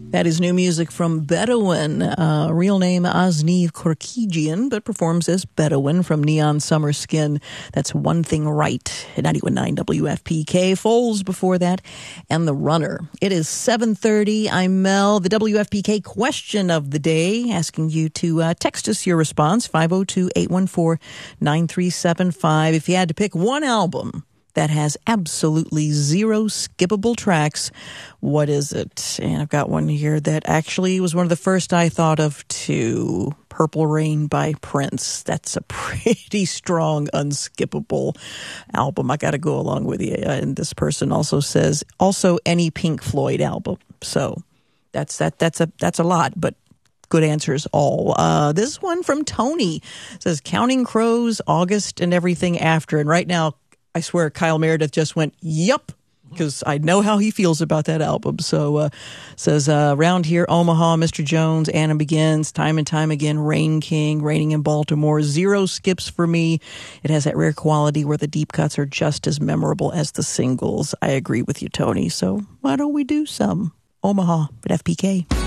That is new music from Bedouin, real name Azniv Korkijian, but performs as Bedouin from Neon Summer Skin. That's One Thing Right at 91.9 WFPK. Foles before that, and The Runner. It is 7:30. I'm Mel. The WFPK question of the day, asking you to text us your response, 502-814-9375. If you had to pick one album that has absolutely zero skippable tracks, what is it? And I've got one here that actually was one of the first I thought of too. Purple Rain by Prince. That's a pretty strong, unskippable album. I got to go along with you. And this person also says, also any Pink Floyd album. So that's a lot, but good answers all. This one from Tony says, Counting Crows, August, and Everything After. And right now, I swear Kyle Meredith just went, yup, because I know how he feels about that album. So says, around here, Omaha, Mr. Jones, Anna Begins, Time and Time Again, Rain King, Raining in Baltimore, zero skips for me. It has that rare quality where the deep cuts are just as memorable as the singles. I agree with you, Tony. So why don't we do some Omaha at FPK?